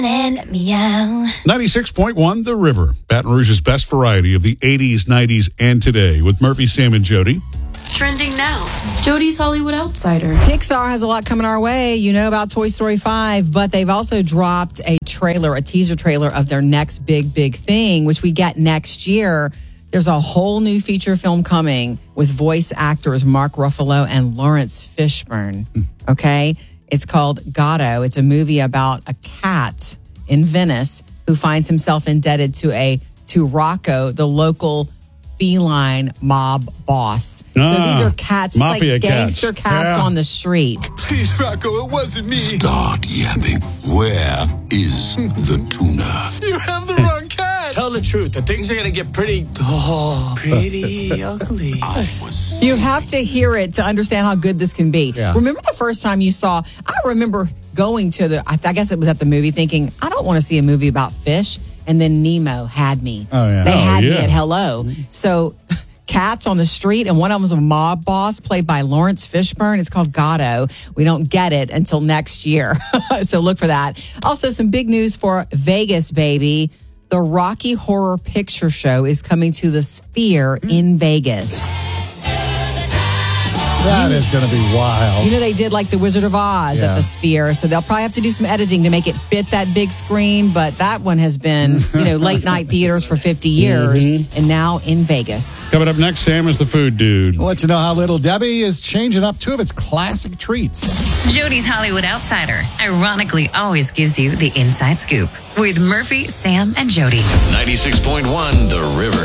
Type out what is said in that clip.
And meow. 96.1 The River, Baton Rouge's best variety of the 80s, 90s, and today with Murphy, Sam, and Jody. Trending now, Jody's Hollywood Outsider. Pixar has a lot coming our way. You know about Toy Story 5, but they've also dropped a teaser trailer of their next big thing, which we get next year. There's a whole new feature film coming with voice actors Mark Ruffalo and Lawrence Fishburne. Okay? It's called Gato. It's a movie about a cat in Venice who finds himself indebted to Rocco, the local feline mob boss. So these are cats, mafia like gangster cats on the street. Please, Rocco, it wasn't me. Start yapping. Where is the tuna? You have the wrong cat. Tell the truth. The things are going to get pretty ugly. You have to hear it to understand how good this can be. Yeah. Remember the first time you saw, I remember going to I guess it was at the movie thinking, I don't want to see a movie about fish. And then Nemo had me. Oh, yeah. They had me yeah. at hello. So cats on the street, and one of them was a mob boss played by Lawrence Fishburne. It's called Gato. We don't get it until next year. So look for that. Also, some big news for Vegas, baby. The Rocky Horror Picture Show is coming to the Sphere in Vegas. That is going to be wild. You know, they did like the Wizard of Oz at the Sphere, so they'll probably have to do some editing to make it fit that big screen, but that one has been, late night theaters for 50 years, and now in Vegas. Coming up next, Sam is the food dude. We'll let you know how Little Debbie is changing up two of its classic treats. Jody's Hollywood Outsider ironically always gives you the inside scoop with Murphy, Sam, and Jody. 96.1 The River.